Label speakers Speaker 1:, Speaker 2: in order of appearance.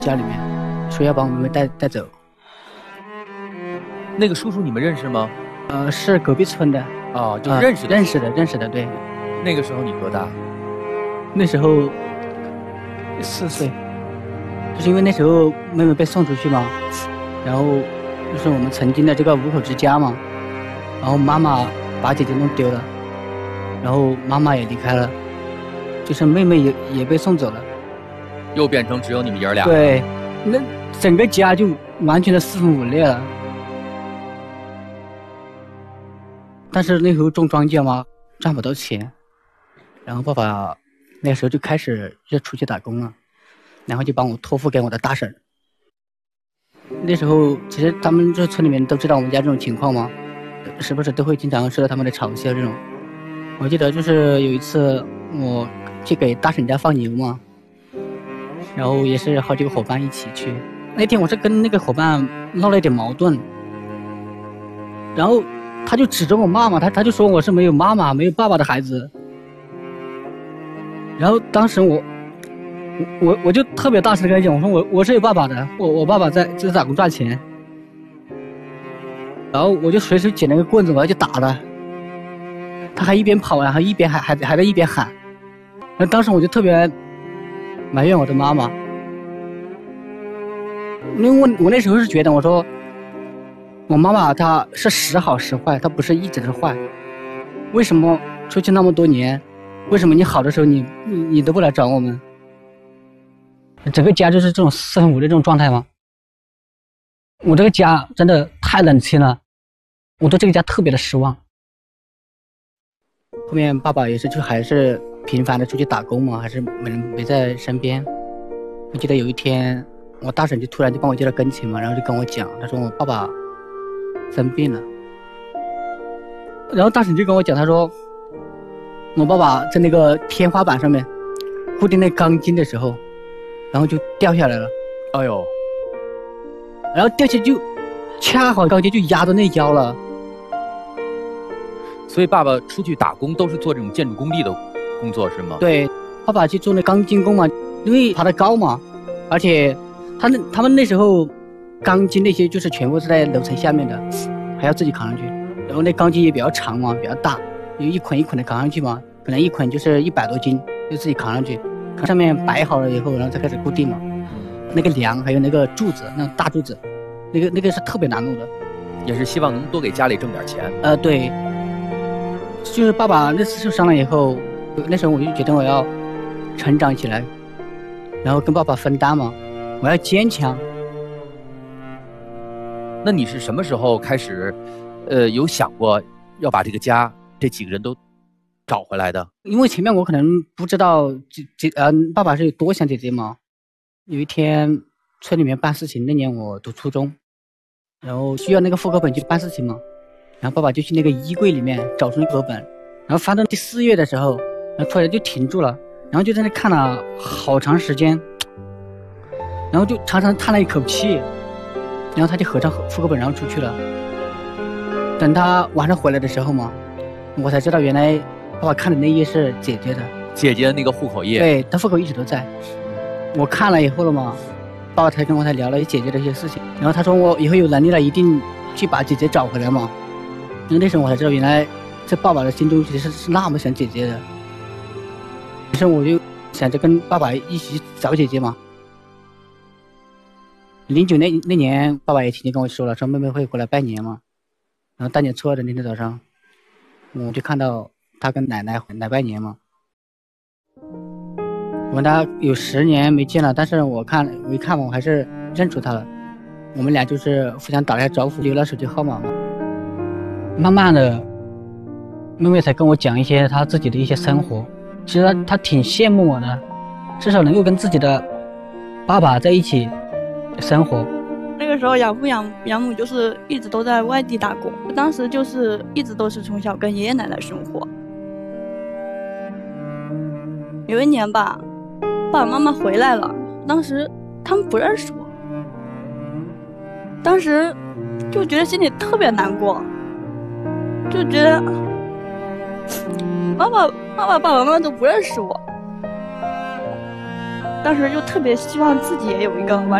Speaker 1: 家里面，说要把我妹妹带走。
Speaker 2: 那个叔叔你们认识吗？
Speaker 1: 是隔壁村的。
Speaker 2: 哦，就认识的。
Speaker 1: 认识的，对。
Speaker 2: 那个时候你多大？
Speaker 1: 那时候4岁，就是因为那时候妹妹被送出去嘛，然后就是我们曾经的这个5口之家嘛，然后妈妈把姐姐弄丢了，然后妈妈也离开了，就是妹妹也被送走了，
Speaker 2: 又变成只有你们爷儿俩。
Speaker 1: 对，那整个家就完全的4分5裂了。但是那时候种庄稼嘛，赚不到钱，然后爸爸那时候就开始就出去打工了，然后就帮我托付给我的大婶。那时候其实他们这村里面都知道我们家这种情况嘛，时不时都会经常受到他们的嘲笑这种。我记得就是有一次我去给大婶家放牛嘛，然后也是好几个伙伴一起去。那天我是跟那个伙伴闹了一点矛盾，然后他就指着我骂嘛，他就说我是没有妈妈没有爸爸的孩子。然后当时我就特别大声的跟他讲，我说我是有爸爸的，我爸爸在打工赚钱。然后我就随手捡了个棍子，我要去打他，他还一边跑，然后一边还在一边喊。然后当时我就特别埋怨我的妈妈，因为我那时候是觉得，我说我妈妈她是时好时坏，她不是一直是坏。为什么出去那么多年，为什么你好的时候你都不来找我们？整个家就是这种4分5裂这种状态吗？我这个家真的太冷清了，我对这个家特别的失望。后面爸爸也是就还是频繁的出去打工嘛，还是没在身边。我记得有一天我大婶就突然就帮我接到跟前嘛，然后就跟我讲，他说我爸爸生病了。然后大婶就跟我讲，他说我爸爸在那个天花板上面固定那钢筋的时候，然后就掉下来了。
Speaker 2: 哎呦，
Speaker 1: 然后掉下去就恰好钢筋就压到那腰了。
Speaker 2: 所以爸爸出去打工都是做这种建筑工地的工作是吗？
Speaker 1: 对，爸爸去做那钢筋工嘛，因为爬得高嘛，而且他们那时候钢筋那些就是全部是在楼层下面的，还要自己扛上去。然后那钢筋也比较长嘛，比较大，有一捆一捆的扛上去嘛，可能一捆就是100多斤，就自己扛上去，扛上面摆好了以后，然后再开始固定嘛。那个梁还有那个柱子，那种大柱子，那个是特别难弄的，
Speaker 2: 也是希望能多给家里挣点钱。
Speaker 1: 对，就是爸爸那次受伤了以后，那时候我就觉得我要成长起来，然后跟爸爸分担嘛，我要坚强。
Speaker 2: 那你是什么时候开始，有想过要把这个家这几个人都找回来的？
Speaker 1: 因为前面我可能不知道爸爸是有多想姐姐嘛。有一天村里面办事情，那年我读初中，然后需要那个户口本去办事情嘛，然后爸爸就去那个衣柜里面找出那个户口本，然后翻到第4页的时候，然后突然就停住了，然后就在那看了好长时间，然后就长长叹了一口气，然后他就合上户口本然后出去了。等他晚上回来的时候嘛，我才知道原来爸爸看的那页是姐姐的，
Speaker 2: 姐姐的那个户口页。
Speaker 1: 对，他户口一直都在。我看了以后了嘛，爸爸才跟我聊了姐姐的一些事情，然后他说我以后有能力了一定去把姐姐找回来嘛。因为那时候我才知道原来在爸爸的心中其实是那么想姐姐的，于是我就想着跟爸爸一起找姐姐嘛。09那年爸爸也提前跟我说了，说妹妹会过来拜年嘛，然后大年初2的那天早上，我就看到他跟奶奶来拜年嘛。我跟他有10年没见了，但是我一看我还是认出他了。我们俩就是互相打了一下招呼，留了手机号码嘛。慢慢的，妹妹才跟我讲一些她自己的一些生活。其实她挺羡慕我的，至少能够跟自己的爸爸在一起生活。
Speaker 3: 那个时候养父养母就是一直都在外地打工，当时就是一直都是从小跟爷爷奶奶生活。有一年吧，爸爸妈妈回来了，当时他们不认识我，当时就觉得心里特别难过，就觉得爸爸妈妈都不认识我。 当时就特别希望自己也有一个完